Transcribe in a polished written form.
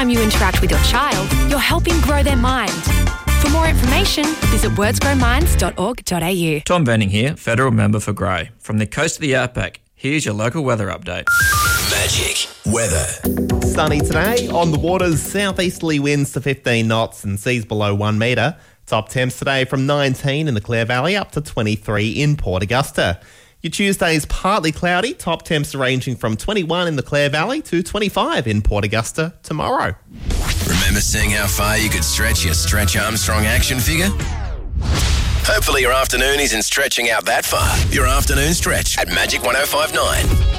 time you interact with your child, you're helping grow their mind. For more information, visit wordsgrowminds.org.au. Tom Venning here, Federal Member for Grey. From the coast of the outback, here's your local weather update. Magic weather. Sunny today. On the waters, southeasterly winds to 15 knots and seas below 1 metre. Top temps today from 19 in the Clare Valley up to 23 in Port Augusta. Your Tuesday is partly cloudy. Top temps ranging from 21 in the Clare Valley to 25 in Port Augusta tomorrow. Remember seeing how far you could stretch your Stretch Armstrong action figure? Hopefully your afternoon isn't stretching out that far. Your afternoon stretch at Magic 105.9.